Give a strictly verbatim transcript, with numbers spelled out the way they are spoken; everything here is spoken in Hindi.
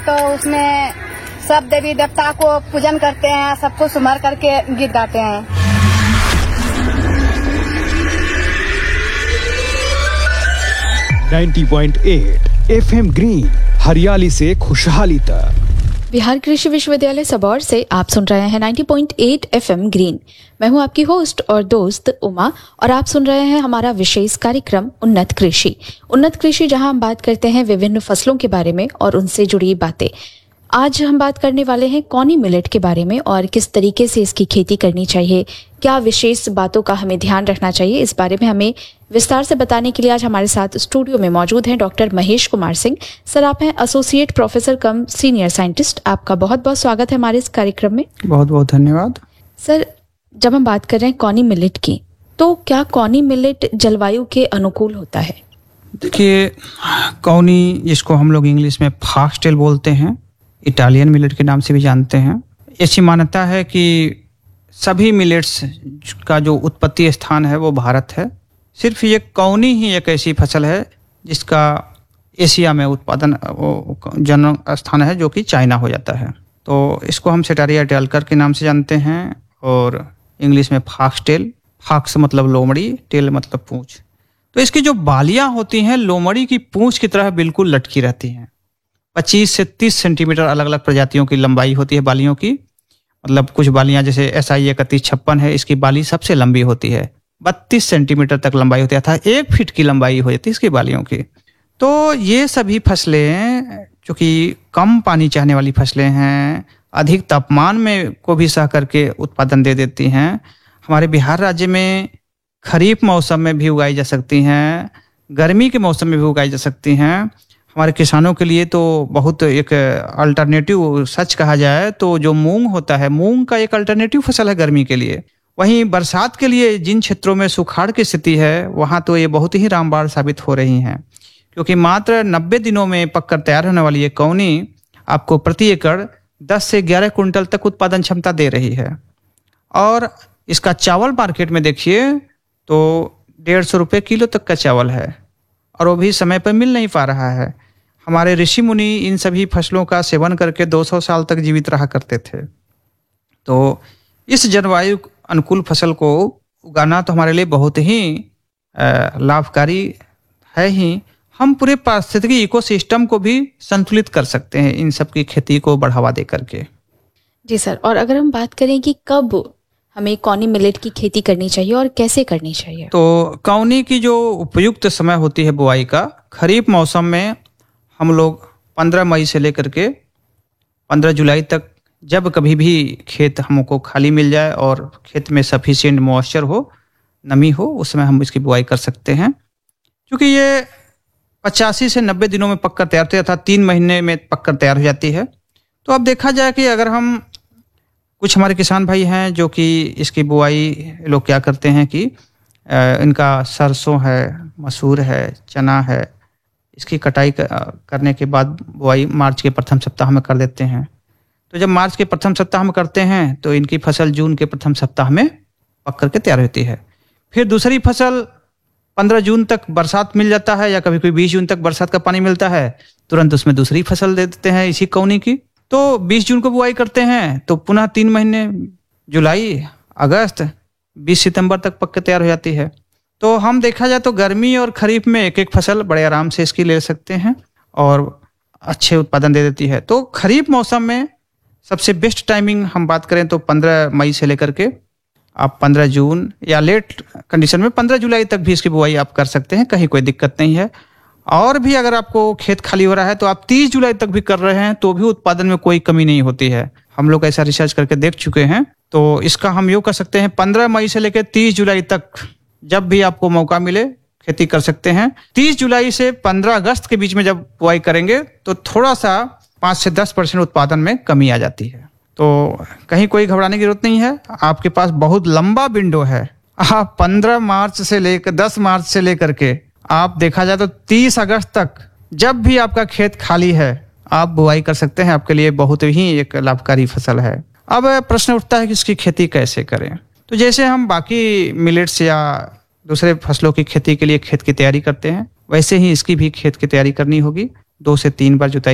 तो उसमें सब देवी देवता को पूजन करते हैं, सबको सुमर करके गीत गाते हैं। नब्बे पॉइंट आठ एफएम ग्रीन, हरियाली से खुशहाली तक। बिहार कृषि विश्वविद्यालय सबौर से आप सुन रहे हैं नब्बे पॉइंट आठ एफएम ग्रीन। मैं हूं आपकी होस्ट और दोस्त उमा और आप सुन रहे हैं हमारा विशेष कार्यक्रम उन्नत कृषि। उन्नत कृषि जहां हम बात करते हैं विभिन्न फसलों के बारे में और उनसे जुड़ी बातें। आज हम बात करने वाले हैं कौनी मिलेट के बारे में और किस तरीके से इसकी खेती करनी चाहिए, क्या विशेष बातों का हमें ध्यान रखना चाहिए। इस बारे में हमें विस्तार से बताने के लिए आज हमारे साथ स्टूडियो में मौजूद हैं डॉक्टर महेश कुमार सिंह। सर, आप हैं एसोसिएट प्रोफेसर कम सीनियर साइंटिस्ट। आपका बहुत बहुत स्वागत है हमारे इस कार्यक्रम में। बहुत बहुत धन्यवाद। सर, जब हम बात कर रहे हैं कौनी मिलेट की, तो क्या कौनी मिलेट जलवायु के अनुकूल होता है? देखिए, कौनी जिसको हम लोग इंग्लिश में फॉक्सटेल बोलते हैं, इटालियन मिलेट के नाम से भी जानते हैं। ऐसी मान्यता है कि सभी मिलेट्स का जो उत्पत्ति स्थान है वो भारत है। सिर्फ ये कौनी ही एक ऐसी फसल है जिसका एशिया में उत्पादन जन्म स्थान है, जो कि चाइना हो जाता है। तो इसको हम सेटारिया टेलकर के नाम से जानते हैं और इंग्लिश में फॉक्सटेल। फॉक्स मतलब लोमड़ी, टेल मतलब पूंछ। तो इसकी जो बालियां होती हैं लोमड़ी की पूंछ की तरह बिल्कुल लटकी रहती हैं। पच्चीस से तीस सेंटीमीटर अलग अलग प्रजातियों की लंबाई होती है बालियों की। मतलब कुछ बालियां जैसे एस आई इकतीस छप्पन है, इसकी बाली सबसे लंबी होती है, बत्तीस सेंटीमीटर तक लंबाई होती है, अर्थात एक फीट की लंबाई हो जाती है इसकी बालियों की। तो ये सभी फसलें जो कि कम पानी चाहने वाली फसलें हैं, अधिक तापमान में को भी सह करके उत्पादन दे देती हैं। हमारे बिहार राज्य में खरीफ मौसम में भी उगाई जा सकती हैं, गर्मी के मौसम में भी उगाई जा सकती हैं। हमारे किसानों के लिए तो बहुत एक अल्टरनेटिव, सच कहा जाए तो जो मूंग होता है, मूंग का एक अल्टरनेटिव फसल है गर्मी के लिए। वहीं बरसात के लिए जिन क्षेत्रों में सुखाड़ की स्थिति है वहां तो ये बहुत ही रामबाण साबित हो रही हैं, क्योंकि मात्र नब्बे दिनों में पककर तैयार होने वाली ये कौनी आपको प्रति एकड़ दस से ग्यारह कुंटल तक उत्पादन क्षमता दे रही है। और इसका चावल मार्केट में देखिए तो डेढ़ सौ रुपये किलो तक का चावल है और वो भी समय पर मिल नहीं पा रहा है। हमारे ऋषि मुनि इन सभी फसलों का सेवन करके दो सौ साल तक जीवित रहा करते थे। तो इस जलवायु अनुकूल फसल को उगाना तो हमारे लिए बहुत ही लाभकारी है ही। हम पूरे पारिस्थितिकी इकोसिस्टम को भी संतुलित कर सकते हैं इन सब की खेती को बढ़ावा दे करके। जी सर, और अगर हम बात करें कि कब हमें कौनी मिलेट की खेती करनी चाहिए और कैसे करनी चाहिए, तो कौनी की जो उपयुक्त समय होती है बुआई का, खरीफ मौसम में हम लोग पंद्रह मई से लेकर के पंद्रह जुलाई तक, जब कभी भी खेत हमको खाली मिल जाए और खेत में सफिशिएंट मॉइस्चर हो, नमी हो, उसमें हम इसकी बुआई कर सकते हैं। क्योंकि ये पचासी से नब्बे दिनों में पककर तैयार होती है, अर्थात तीन महीने में पककर तैयार हो जाती है। तो अब देखा जाए कि अगर हम, कुछ हमारे किसान भाई हैं जो कि इसकी बुआई लोग क्या करते हैं कि इनका सरसों है, मसूर है, चना है, इसकी कटाई करने के बाद बुआई मार्च के प्रथम सप्ताह में कर देते हैं। तो जब मार्च के प्रथम सप्ताह में करते हैं तो इनकी फसल जून के प्रथम सप्ताह में पक करके तैयार होती है। फिर दूसरी फसल पंद्रह जून तक बरसात मिल जाता है, या कभी कोई बीस जून तक बरसात का पानी मिलता है, तुरंत उसमें दूसरी फसल दे देते हैं इसी कौनी की। तो बीस जून को बुआई करते हैं तो पुनः तीन महीने जुलाई, अगस्त, बीस सितंबर तक पक के तैयार हो जाती है। तो हम देखा जाए तो गर्मी और खरीफ में एक एक फसल बड़े आराम से इसकी ले सकते हैं और अच्छे उत्पादन दे देती है। तो खरीफ मौसम में सबसे बेस्ट टाइमिंग हम बात करें तो पंद्रह मई से लेकर के आप पंद्रह जून या लेट कंडीशन में पंद्रह जुलाई तक भी इसकी बुआई आप कर सकते हैं, कहीं कोई दिक्कत नहीं है। और भी अगर आपको खेत खाली हो रहा है तो आप तीस जुलाई तक भी कर रहे हैं तो भी उत्पादन में कोई कमी नहीं होती है। हम लोग ऐसा रिसर्च करके देख चुके हैं। तो इसका हम यूँ कर सकते हैं, पंद्रह मई से लेकर तीस जुलाई तक जब भी आपको मौका मिले खेती कर सकते हैं। तीस जुलाई से पंद्रह अगस्त के बीच में जब बुआई करेंगे तो थोड़ा सा पाँच से दस परसेंट उत्पादन में कमी आ जाती है। तो कहीं कोई घबराने की जरूरत नहीं है, आपके पास बहुत लंबा विंडो है। आप पंद्रह मार्च से लेकर दस मार्च से लेकर के आप देखा जाए तो तीस अगस्त तक जब भी आपका खेत खाली है आप बुआई कर सकते हैं। आपके लिए बहुत ही एक लाभकारी फसल है। अब प्रश्न उठता है कि इसकी खेती कैसे करें। तो जैसे हम बाकी मिलेट्स या दूसरे फसलों की खेती के लिए खेत की तैयारी करते हैं, वैसे ही इसकी भी खेत की तैयारी करनी होगी। दो से तीन बार जुताई